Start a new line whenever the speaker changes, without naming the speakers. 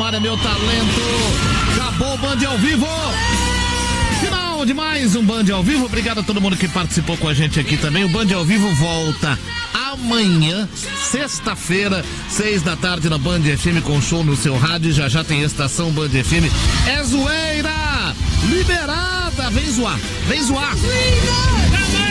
Glória, meu talento. Acabou o Band ao vivo. Final de mais um Band ao vivo. Obrigado a todo mundo que participou com a gente aqui também. O Band ao vivo volta amanhã, sexta-feira, 6 da tarde na Band FM com show no seu rádio. Já tem estação Band FM. É zoeira! Liberada! Vem zoar! Vem zoar!